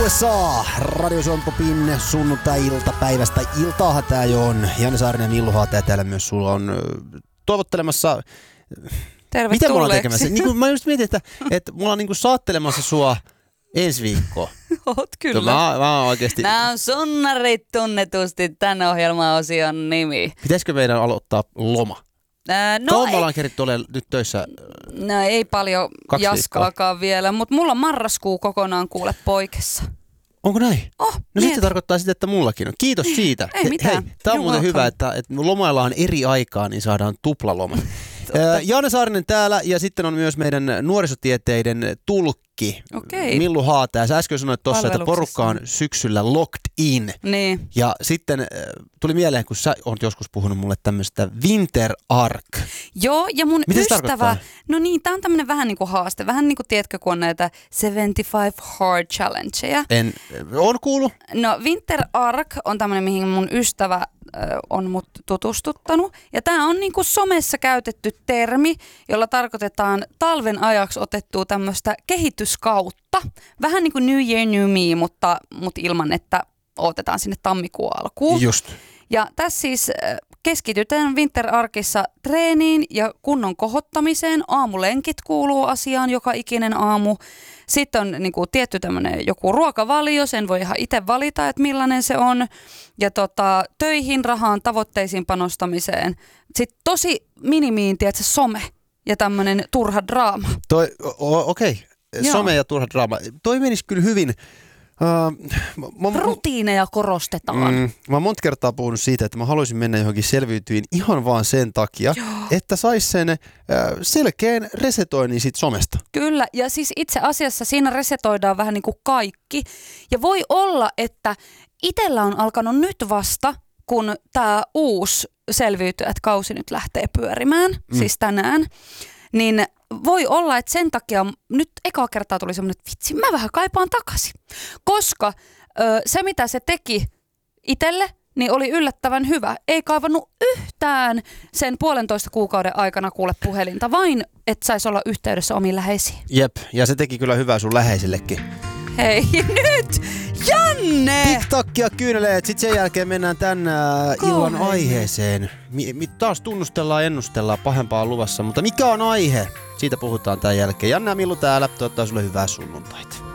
USA Radio Suomi Popin sunnuntai-iltapäivästä. Iltaahan tää jo on. Janne Saarinen ja Millu Haataja täällä myös sulla on toivottelemassa. Mitä me ollaan tekemässä? Niin mä just mietin, että mulla on niin saattelemassa sua ensi viikkoon. Oot kyllä. Mä oikeesti. Nää on sunnarit tunnetusti tän ohjelmaosion nimi. Pitäisikö meidän aloittaa loma? Kauan me ollaan keritty olemaan nyt töissä? No ei paljon jaskaakaan vielä, mutta mulla on marraskuu kokonaan kuule poikessa. Onko näin? No sitten tarkoittaa sitä, että mullakin on. Kiitos siitä. Ei mitään. Hei, tää on muuten hyvä, että lomaillaan eri aikaa, niin saadaan tuplaloma. Janne Saarinen täällä ja sitten on myös meidän nuorisotieteiden tulkki Millu Haataja. Sä äsken sanoit tuossa, että porukka on syksyllä locked in. Niin. Ja sitten tuli mieleen, kun sä oot joskus puhunut mulle tämmöistä Winter Arc. Joo, ja mun mitä ystävä, no niin, tää on tämmönen vähän niinku haaste. Vähän niinku, tiedätkö, kun on näitä 75 Hard Challengeja. On kuullut. No Winter Arc on tämmönen, mihin mun ystävä on mut tutustuttanut. Ja tää on niinku somessa käytetty termi, jolla tarkoitetaan talven ajaksi otettua tämmöistä kehityskautta. Vähän niin kuin New Year, New Me, mutta ilman, että otetaan sinne tammikuun alkuun. Just. Ja tässä siis keskitytään Winter Arkissa treeniin ja kunnon kohottamiseen. Aamulenkit kuuluu asiaan joka ikinen aamu. Sitten on niin kuin tietty tämmöinen joku ruokavalio, sen voi ihan itse valita, että millainen se on. Ja töihin, rahaan, tavoitteisiin panostamiseen. Sitten tosi minimiin, tiedätkö, some ja tämmöinen turha draama. Okei. Some ja turha draama. Toi menisi kyllä hyvin. Rutiineja korostetaan. Mä oon monta kertaa puhunut siitä, että mä haluaisin mennä johonkin selviytyjiin ihan vaan sen takia, että sais sen selkeän resetoinnin siitä somesta. Kyllä, ja siis itse asiassa siinä resetoidaan vähän niin kuin kaikki. Ja voi olla, että itsellä on alkanut nyt vasta, kun tää uusi selviytyjät-kausi nyt lähtee pyörimään, siis tänään, niin voi olla, että sen takia nyt ekaa kertaa tuli semmoinen, että vitsi, mä vähän kaipaan takaisin. Koska se, mitä se teki itselle, niin oli yllättävän hyvä. Ei kaivannut yhtään sen 1,5 kuukauden aikana kuule puhelinta, vain että saisi olla yhteydessä omiin läheisiin. Jep, ja se teki kyllä hyvää sun läheisillekin. Hei, nyt Janne! TikTok ja kyyneleet, sitten sen jälkeen mennään tän illan aiheeseen. Taas tunnustellaan ja ennustellaan, pahempaa luvassa, mutta mikä on aihe? Siitä puhutaan tämän jälkeen. Janne ja Millu täällä, toivottavasti sulle hyvää sunnuntaita.